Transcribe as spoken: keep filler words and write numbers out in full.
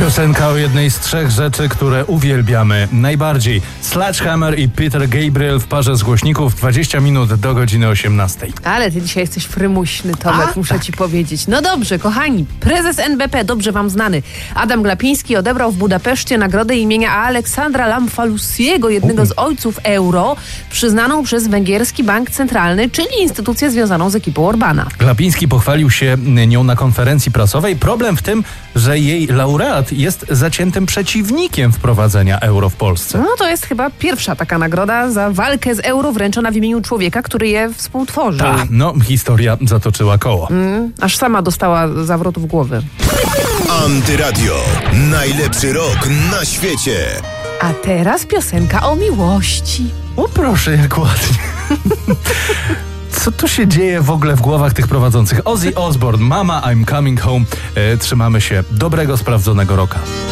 Piosenka o jednej z trzech rzeczy, które uwielbiamy najbardziej. Sledgehammer i Peter Gabriel w parze z głośników. dwadzieścia minut do godziny osiemnastej. Ale ty dzisiaj jesteś frymuśny, Tomek, A, muszę tak. ci powiedzieć. No dobrze, kochani, prezes N B P, dobrze wam znany, Adam Glapiński odebrał w Budapeszcie nagrodę imienia Aleksandra Lamfalussiego, jednego z ojców euro, przyznaną przez Węgierski Bank Centralny, czyli instytucję związaną z ekipą Orbana. Glapiński pochwalił się nią na konferencji prasowej. Problem w tym, że jej laureat jest zaciętym przeciwnikiem wprowadzenia euro w Polsce. No to jest chyba pierwsza taka nagroda za walkę z euro wręczona w imieniu człowieka, który je współtworzył. Ta, no, historia zatoczyła koło. Mm, aż sama dostała zawrotów głowy. Antyradio. Najlepszy rok na świecie. A teraz piosenka o miłości. O proszę, jak ładnie. Co tu się dzieje w ogóle w głowach tych prowadzących? Ozzy Osbourne, Mama, I'm Coming Home. E, trzymamy się dobrego, sprawdzonego roka.